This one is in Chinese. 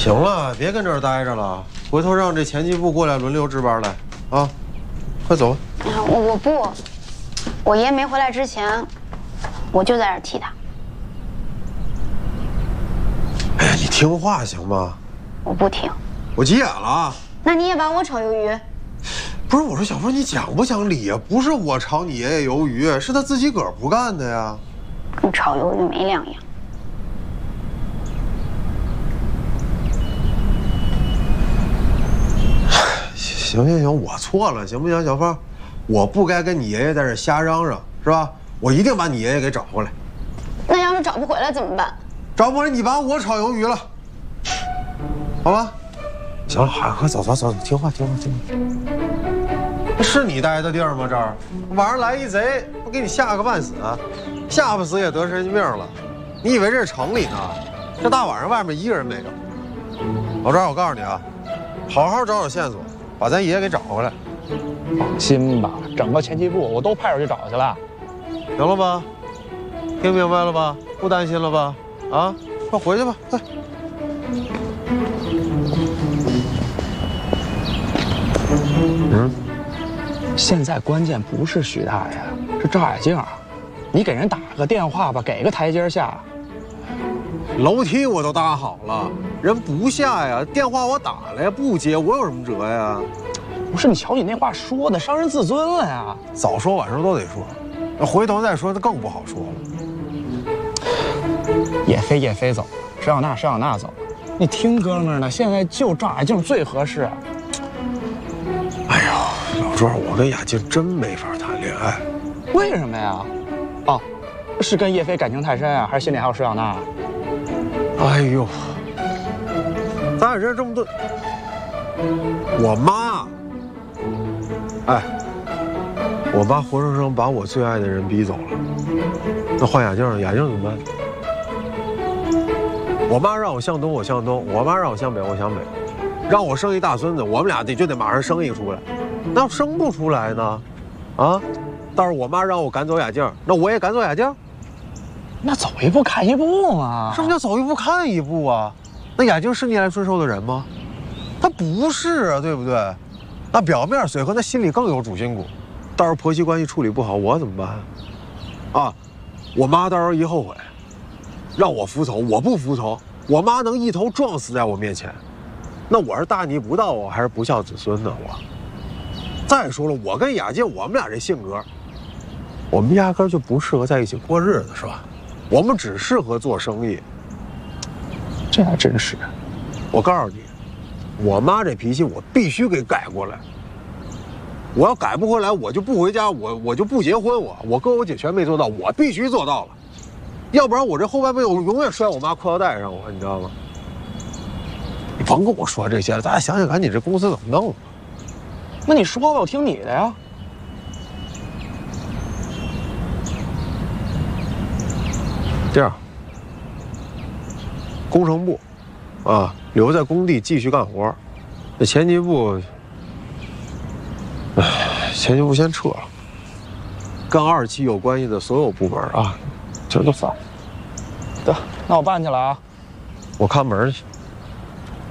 行了，别跟这儿待着了，回头让这前期部过来轮流值班来啊！快走吧。 我不，我爷没回来之前，我就在这儿替他。 哎呀，你听话行吗？ 我不听。 我急眼了啊！ 那你也把我炒鱿鱼？ 不是，我说小凤，你讲不讲理呀？不是我炒你爷爷鱿鱼，是他自己个儿不干的呀。 跟炒鱿鱼没两样。 行，我错了，行不行，小凤？我不该跟你爷爷在这瞎嚷嚷，是吧？我一定把你爷爷给找回来。 那要是找不回来怎么办？ 找不回来，你把我炒鱿鱼了，好吧？行了，快走，听话。是你待的地儿吗？这儿晚上来一贼，我给你吓个半死，吓不死也得神经病了。你以为这是城里呢？这大晚上外面一个人没有。老赵，我告诉你啊，好好找线索，把咱爷爷给找回来。 放心吧，整个前期部我都派人去找去了。 行了吧？听明白了吧？不担心了吧？啊，快回去吧，快。 现在关键不是许大爷，是赵雅静。你给人打个电话吧，给个台阶下。 楼梯我都搭好了，人不下呀，电话我打了呀，不接，我有什么辙呀？ 不是你瞧你那话说的，伤人自尊了呀！ 早说晚说都得说，那回头再说，那更不好说了。 叶飞走了，沈小娜走了，你听哥们儿呢，现在就赵雅静最合适。 哎呦，老庄，我跟雅静真没法谈恋爱。 为什么呀？哦，是跟叶飞感情太深啊，还是心里还有沈小娜？ 哎呦，咱俩认识这么多，我妈，我妈活生生把我最爱的人逼走了，那换雅静了，雅静怎么办？我妈让我向东，我向东；我妈让我向北，我向北。让我生一大孙子，我们俩就得马上生一个出来。那要生不出来呢？啊？倒是我妈让我赶走雅静，那我也赶走雅静。 那走一步看一步嘛。 什么叫走一步看一步啊？那雅静是逆来顺受的人吗？她不是啊，对不对？那表面随和，那心里更有主心骨。到时候婆媳关系处理不好，我怎么办？啊，我妈到时候一后悔，让我服从，我不服从，我妈能一头撞死在我面前，那我是大逆不道啊，还是不孝子孙呢？我。再说了，我跟雅静，我们俩这性格，我们压根就不适合在一起过日子，是吧？我们只适合做生意。 这还真是。 我告诉你，我妈这脾气我必须给改过来。我要改不回来，我就不回家，我就不结婚。我哥我姐全没做到，我必须做到了。要不然我这后半辈子我永远摔我妈裤腰带上，你知道吗？你甭跟我说这些了，咱俩想想赶紧这公司怎么弄。 那你说吧，我听你的呀。 这样，工程部，留在工地继续干活。这前期部，前期部先撤了，跟2期有关系的所有部门啊，今儿都散。 得，那我办去了啊。 我看门去。